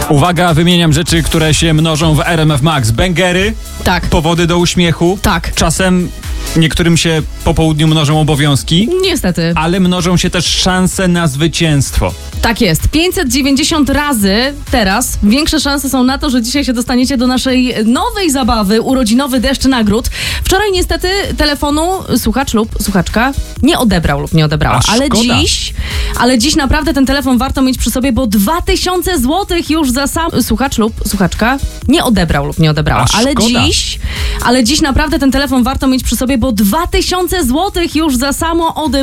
Uwaga, wymieniam rzeczy, które się mnożą w RMF Max. Bęgery, Tak. powody do uśmiechu. Tak. Czasem niektórym się po południu mnożą obowiązki, Niestety. ale mnożą się też szanse na zwycięstwo. Tak jest. 590 razy teraz większe szanse są na to, że dzisiaj się dostaniecie do naszej nowej zabawy, urodzinowy deszcz nagród. Wczoraj niestety telefonu słuchacz lub słuchaczka nie odebrał lub nie odebrała. A szkoda. Ale dziś naprawdę ten telefon warto mieć przy sobie, bo 2000 złotych już za sam słuchacz lub słuchaczka nie odebrał lub nie odebrała. A szkoda. Ale dziś naprawdę ten telefon warto mieć przy sobie, bo 2000 złotych już za samo odebranie.